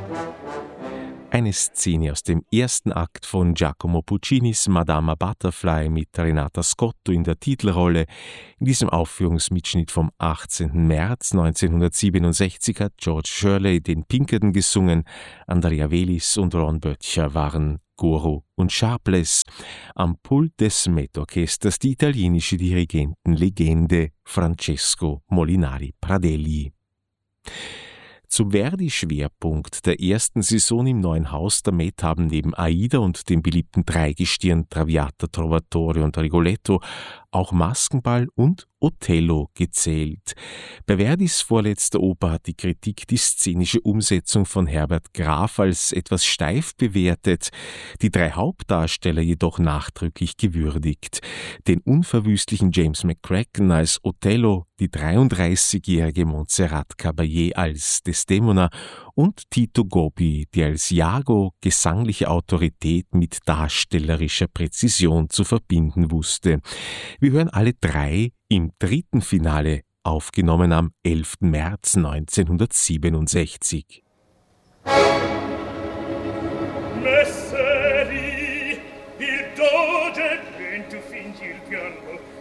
Eine Szene aus dem ersten Akt von Giacomo Puccinis Madama Butterfly mit Renata Scotto in der Titelrolle. In diesem Aufführungsmitschnitt vom 18. März 1967 hat George Shirley den Pinkerton gesungen, Andrea Velis und Ron Böttcher waren Goro und Sharpless. Am Pult des Met-Orchesters die italienische Dirigentenlegende Francesco Molinari Pradelli. Zum Verdi-Schwerpunkt der ersten Saison im Neuen Haus der Met haben neben Aida und dem beliebten Dreigestirn Traviata, Trovatore und Rigoletto auch Maskenball und Othello gezählt. Bei Verdis vorletzter Oper hat die Kritik die szenische Umsetzung von Herbert Graf als etwas steif bewertet, die drei Hauptdarsteller jedoch nachdrücklich gewürdigt. Den unverwüstlichen James McCracken als Othello, die 33-jährige Montserrat Caballé als Desdemona und Tito Gobbi, die als Iago gesangliche Autorität mit darstellerischer Präzision zu verbinden wusste. Wir hören alle drei im dritten Finale, aufgenommen am 11. März 1967. Messeri, il doge ben tu fingi il piano